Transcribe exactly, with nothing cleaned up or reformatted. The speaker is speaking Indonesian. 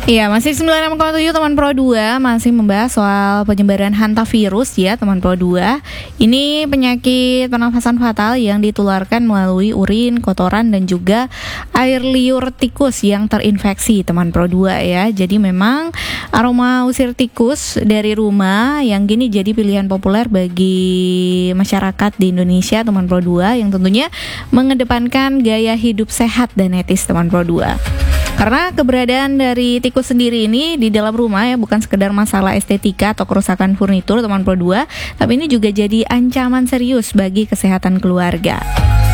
Iya, masih sembilan puluh enam koma tujuh teman Pro dua masih membahas soal penyebaran hantavirus ya teman Pro dua. Ini penyakit pernafasan fatal yang ditularkan melalui urin, kotoran dan juga air liur tikus yang terinfeksi teman Pro dua ya. Jadi memang aroma usir tikus dari rumah yang gini jadi pilihan populer bagi masyarakat di Indonesia teman Pro dua yang tentunya mengedepankan gaya hidup sehat dan etis teman Pro dua. Karena keberadaan dari tikus sendiri ini di dalam rumah ya bukan sekedar masalah estetika atau kerusakan furnitur teman Pro dua, tapi ini juga jadi ancaman serius bagi kesehatan keluarga.